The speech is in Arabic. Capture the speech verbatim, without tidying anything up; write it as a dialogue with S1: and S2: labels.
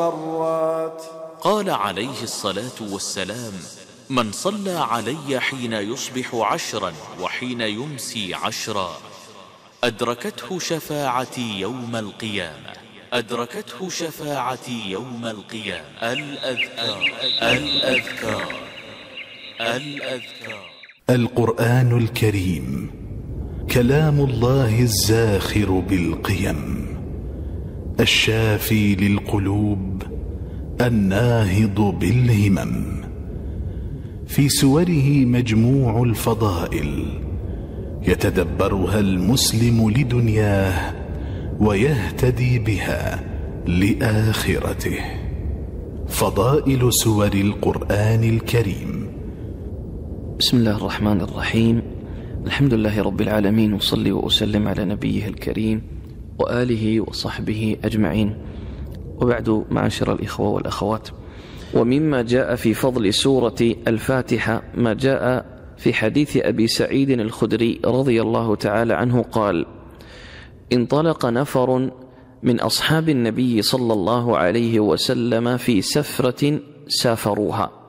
S1: قال عليه الصلاة والسلام: من صلى علي حين يصبح عشرا وحين يمسي عشرا أدركته شفاعتي يوم القيامة أدركته شفاعتي يوم القيامة. الأذكار الأذكار الأذكار.
S2: القرآن الكريم كلام الله الزاخر بالقيم، الشافي للقلوب، الناهض بالهمم. في سوره مجموع الفضائل يتدبرها المسلم لدنياه ويهتدي بها لآخرته. فضائل سور القرآن الكريم.
S3: بسم الله الرحمن الرحيم. الحمد لله رب العالمين، وصلي وأسلم على نبيه الكريم وآله وصحبه أجمعين، وبعد، معاشر الإخوة والأخوات، ومما جاء في فضل سورة الفاتحة ما جاء في حديث أبي سعيد الخدري رضي الله تعالى عنه قال: انطلق نفر من أصحاب النبي صلى الله عليه وسلم في سفرة سافروها،